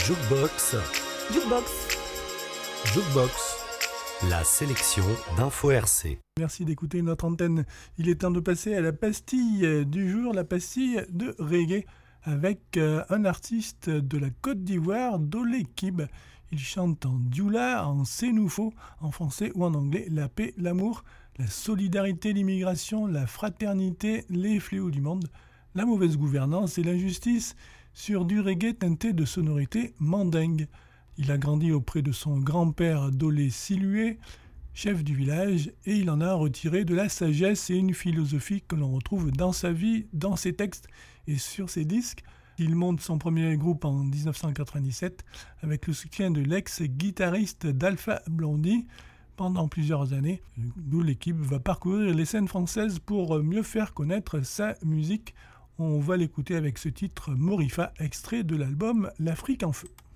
Jukebox, Jukebox. Jukebox, la sélection d'Info RC. Merci d'écouter notre antenne. Il est temps de passer à la pastille du jour, la pastille de reggae, avec un artiste de la Côte d'Ivoire, Dolé Kib. Il chante en dioula, en sénoufo, en français ou en anglais, la paix, l'amour, la solidarité, l'immigration, la fraternité, les fléaux du monde, la mauvaise gouvernance et l'injustice, sur du reggae teinté de sonorités mandingues. Il a grandi auprès de son grand-père Dolé Silué, chef du village, et il en a retiré de la sagesse et une philosophie que l'on retrouve dans sa vie, dans ses textes et sur ses disques. Il monte son premier groupe en 1997 avec le soutien de l'ex-guitariste d'Alpha Blondy. Pendant plusieurs années, d'où l'équipe va parcourir les scènes françaises pour mieux faire connaître sa musique. On va l'écouter avec ce titre Morifa, extrait de l'album L'Afrique en feu.